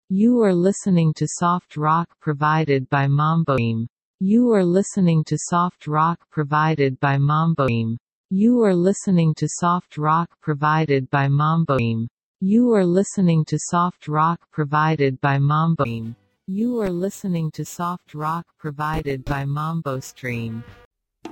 You are listening to soft rock provided by Mamboim. You are listening to soft rock provided by Mamboim. You are listening to soft rock provided by Mamboim. You are listening to soft rock provided by Mamboim. You are listening to soft rock provided by MamboStream.